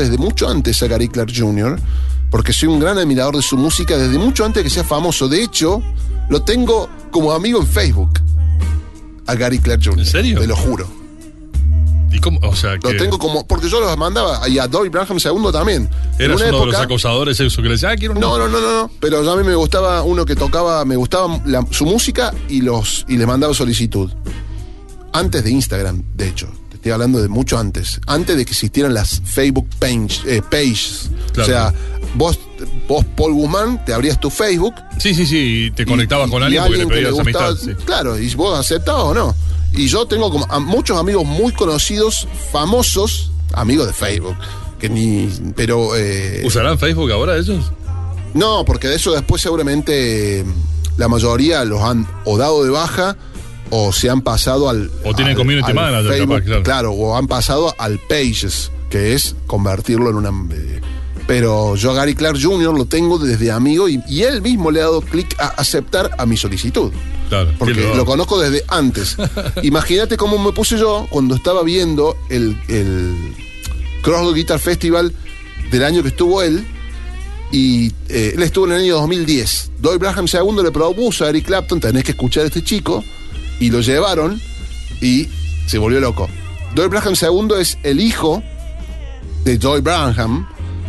desde mucho antes a Gary Clark Jr., porque soy un gran admirador de su música desde mucho antes de que sea famoso. De hecho, lo tengo como amigo en Facebook, a Gary Clark Jr. ¿En serio? Te lo juro. ¿Y cómo? O sea, Lo tengo como... Porque yo los mandaba, y a Dory Branham II también. ¿Eras uno de los acosadores eso que le decía, quiero un... No. Pero a mí me gustaba uno que tocaba, me gustaba su música y les mandaba solicitud. Antes de Instagram, de hecho. Te estoy hablando de mucho antes. Antes de que existieran las Facebook pages. Claro. O sea, vos, Paul Guzmán, te abrías tu Facebook. Sí, y te conectabas con alguien porque le pedías amistad. Sí. Claro, y vos aceptabas o no. Y yo tengo como muchos amigos muy conocidos, famosos, amigos de Facebook, que pero... ¿Usarán Facebook ahora ellos? No, porque de eso después seguramente la mayoría los han o dado de baja o se han pasado o tienen community manager, Facebook, capaz, claro, o han pasado al Pages, que es convertirlo en una... Pero yo a Gary Clark Jr. lo tengo desde amigo y él mismo le ha dado clic a aceptar a mi solicitud. Claro, porque lo conozco desde antes. Imagínate cómo me puse yo cuando estaba viendo el Crossroads Guitar Festival del año que estuvo él. Y él estuvo en el año 2010. Doyle Branham II le propuso a Eric Clapton: tenés que escuchar a este chico. Y lo llevaron y se volvió loco. Doyle Branham II es el hijo de Doyle Branham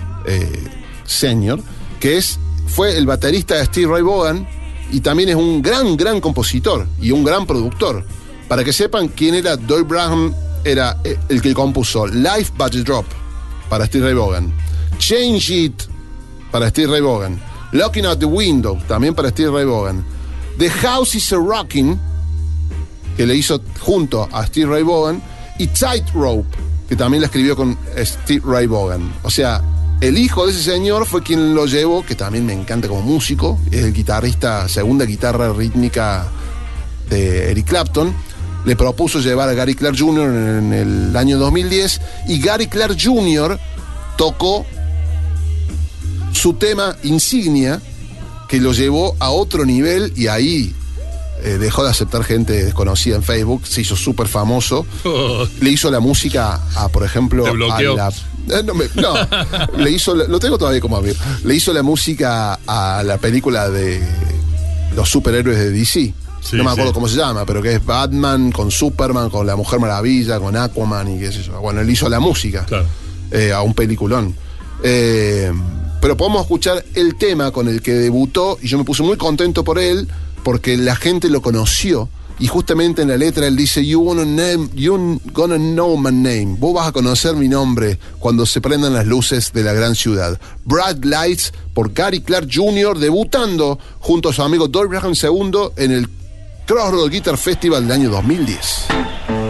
Senior, que fue el baterista de Steve Ray Vaughan y también es un gran compositor y un gran productor. Para que sepan quién era Doyle Branham, era el que compuso Life But a Drop para Steve Ray Vaughan, Change It para Steve Ray Vaughan, Looking Out the Window también para Steve Ray Vaughan, The House Is a Rockin', que le hizo junto a Steve Ray Vaughan, y Tightrope, que también la escribió con Steve Ray Vaughan. O sea, el hijo de ese señor fue quien lo llevó, que también me encanta como músico, es el guitarrista, segunda guitarra rítmica de Eric Clapton. Le propuso llevar a Gary Clark Jr. en el año 2010 y Gary Clark Jr. tocó su tema insignia, que lo llevó a otro nivel y ahí dejó de aceptar gente desconocida en Facebook, se hizo súper famoso. Le hizo la música a, por ejemplo, le hizo, lo tengo todavía como amigo. Le hizo la música a la película de los superhéroes de DC. Sí, no me acuerdo cómo se llama, pero que es Batman con Superman, con la Mujer Maravilla, con Aquaman y qué sé yo. Bueno, él hizo la música, claro, a un peliculón. Pero podemos escuchar el tema con el que debutó y yo me puse muy contento por él porque la gente lo conoció. Y justamente en la letra él dice: You gonna know my name. Vos vas a conocer mi nombre cuando se prendan las luces de la gran ciudad. Bright Lights por Gary Clark Jr. debutando junto a su amigo Doyle Branham II en el Crossroads Guitar Festival del año 2010.